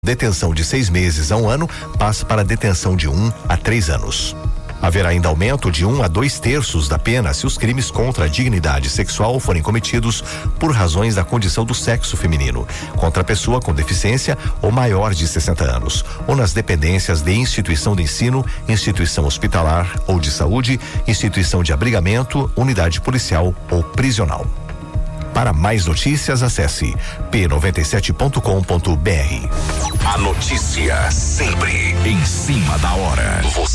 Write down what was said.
Detenção de 6 meses a 1 ano passa para detenção de 1 a 3 anos. Haverá ainda aumento de 1 a 2/3 da pena se os crimes contra a dignidade sexual forem cometidos por razões da condição do sexo feminino, contra a pessoa com deficiência ou maior de 60 anos, ou nas dependências de instituição de ensino, instituição hospitalar ou de saúde, instituição de abrigamento, unidade policial ou prisional. Para mais notícias, acesse p97.com.br. A notícia sempre em cima da hora.